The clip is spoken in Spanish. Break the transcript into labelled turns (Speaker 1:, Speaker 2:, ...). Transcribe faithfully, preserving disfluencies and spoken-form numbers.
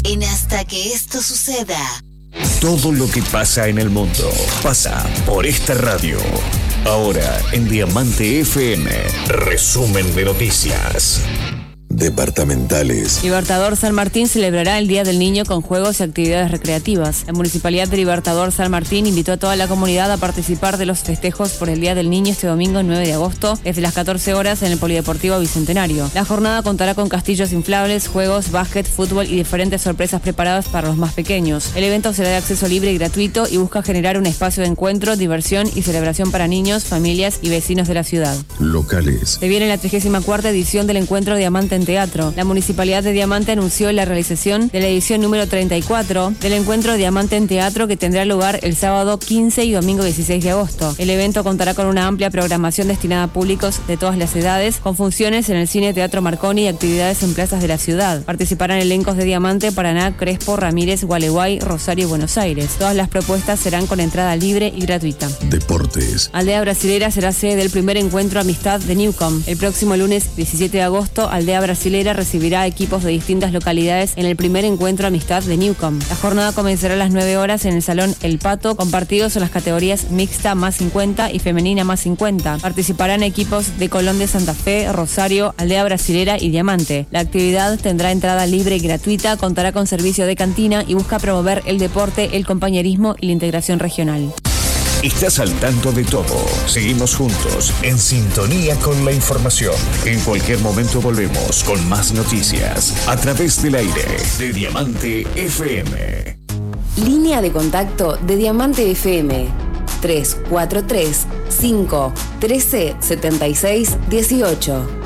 Speaker 1: en Hasta que esto suceda.
Speaker 2: Todo lo que pasa en el mundo pasa por esta radio. Ahora en Diamante F M, resumen de noticias. Departamentales.
Speaker 3: Libertador San Martín celebrará el Día del Niño con juegos y actividades recreativas. La Municipalidad de Libertador San Martín invitó a toda la comunidad a participar de los festejos por el Día del Niño este domingo nueve de agosto desde las catorce horas en el Polideportivo Bicentenario. La jornada contará con castillos inflables, juegos, básquet, fútbol y diferentes sorpresas preparadas para los más pequeños. El evento será de acceso libre y gratuito y busca generar un espacio de encuentro, diversión y celebración para niños, familias y vecinos de la ciudad.
Speaker 2: Locales.
Speaker 3: Se viene la trigésima cuarta edición del encuentro Diamante en Teatro. La Municipalidad de Diamante anunció la realización de la edición número treinta y cuatro del encuentro Diamante en Teatro, que tendrá lugar el sábado quince y domingo dieciséis de agosto. El evento contará con una amplia programación destinada a públicos de todas las edades, con funciones en el Cine Teatro Marconi y actividades en plazas de la ciudad. Participarán elencos de Diamante, Paraná, Crespo, Ramírez, Gualeguay, Rosario y Buenos Aires. Todas las propuestas serán con entrada libre y gratuita.
Speaker 2: Deportes.
Speaker 3: Aldea Brasilera será sede del primer encuentro Amistad de Newcom. El próximo lunes diecisiete de agosto, Aldea Brasilera recibirá a equipos de distintas localidades en el primer encuentro Amistad de Newcom. La jornada comenzará a las nueve horas en el Salón El Pato, con partidos en las categorías mixta más cincuenta y femenina más cincuenta. Participarán equipos de Colón de Santa Fe, Rosario, Aldea Brasilera y Diamante. La actividad tendrá entrada libre y gratuita, contará con servicio de cantina y busca promover el deporte, el compañerismo y la integración regional.
Speaker 2: Estás al tanto de todo. Seguimos juntos, en sintonía con la información. En cualquier momento volvemos con más noticias a través del aire de Diamante F M.
Speaker 1: Línea de contacto de Diamante F M. tres cuatro tres, cinco, uno tres, siete seis uno ocho.